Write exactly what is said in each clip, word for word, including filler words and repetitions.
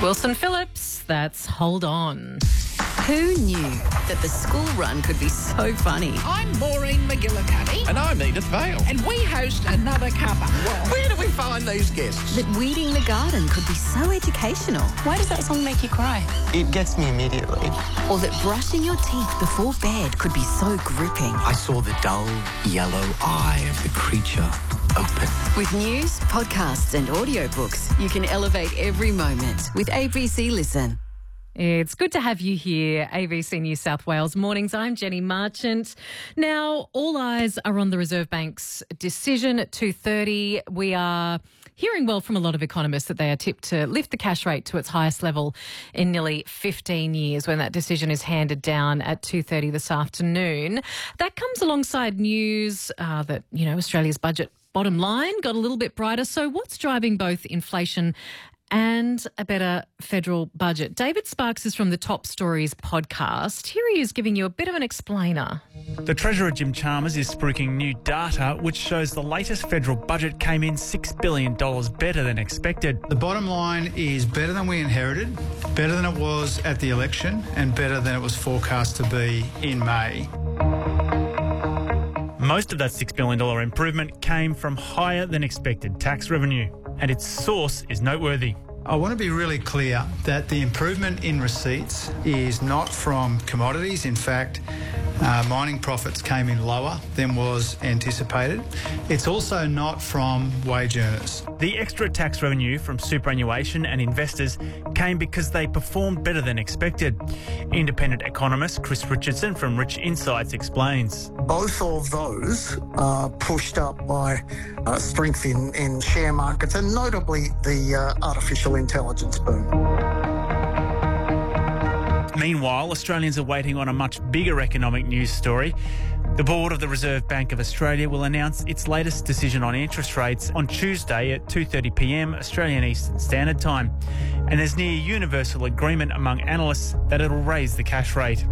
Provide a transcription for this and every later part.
Wilson Phillips, that's Hold On. Who knew that the school run could be so funny? I'm Maureen McGillicuddy. And I'm Edith Vale. And we host Another Cuppa. Well, where do we find these guests? That weeding the garden could be so educational. Why does that song make you cry? It gets me immediately. Or that brushing your teeth before bed could be so gripping. I saw the dull yellow eye of the creature open. With news, podcasts and audiobooks, you can elevate every moment with A B C Listen. It's good to have you here, A B C New South Wales Mornings. I'm Jenny Marchant. Now, all eyes are on the Reserve Bank's decision at two thirty. We are hearing well from a lot of economists that they are tipped to lift the cash rate to its highest level in nearly fifteen years when that decision is handed down at two thirty this afternoon. That comes alongside news uh, that, you know, Australia's budget bottom line got a little bit brighter. So what's driving both inflation and a better federal budget? David Sparks is from the Top Stories podcast. Here he is giving you a bit of an explainer. The Treasurer Jim Chalmers is spruiking new data which shows the latest federal budget came in six billion dollars better than expected. The bottom line is better than we inherited, better than it was at the election and better than it was forecast to be in May. Most of that six billion dollars improvement came from higher than expected tax revenue, and its source is noteworthy. I want to be really clear that the improvement in receipts is not from commodities. In fact, uh, mining profits came in lower than was anticipated. It's also not from wage earners. The extra tax revenue from superannuation and investors came because they performed better than expected. Independent economist Chris Richardson from Rich Insights explains. Both of those are pushed up by uh, strength in, in share markets and notably the uh, artificial intelligence boom. Meanwhile, Australians are waiting on a much bigger economic news story. The board of the Reserve Bank of Australia will announce its latest decision on interest rates on Tuesday at two thirty p m Australian Eastern Standard Time. And there's near universal agreement among analysts that it'll raise the cash rate.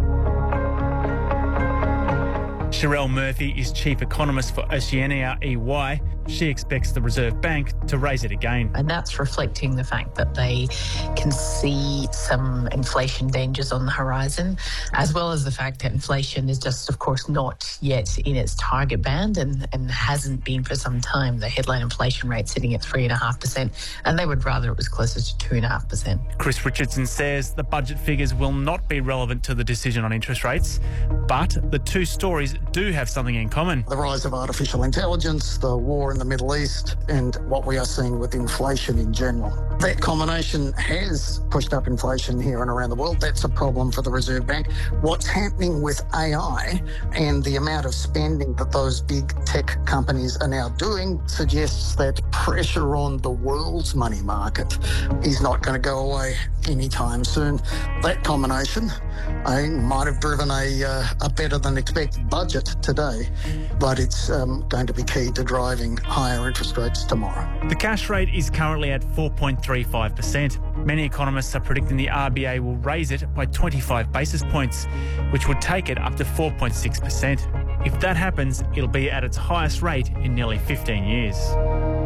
Sherelle Murphy is chief economist for Oceania E Y. She expects the Reserve Bank to raise it again. And that's reflecting the fact that they can see some inflation dangers on the horizon, as well as the fact that inflation is just, of course, not yet in its target band and, and hasn't been for some time. The headline inflation rate sitting at three point five percent, and they would rather it was closer to two point five percent. Chris Richardson says the budget figures will not be relevant to the decision on interest rates, but the two stories do have something in common. The rise of artificial intelligence, the war in the Middle East, and what we are seeing with inflation in general. That combination has pushed up inflation here and around the world. That's a problem for the Reserve Bank. What's happening with A I and the amount of spending that those big tech companies are now doing suggests that pressure on the world's money market is not going to go away anytime soon. That combination I might have driven a, uh, a better than expected budget today, but it's um, going to be key to driving higher interest rates tomorrow. The cash rate is currently at four point three five percent. Many economists are predicting the R B A will raise it by twenty-five basis points, which would take it up to four point six percent. If that happens, it'll be at its highest rate in nearly fifteen years.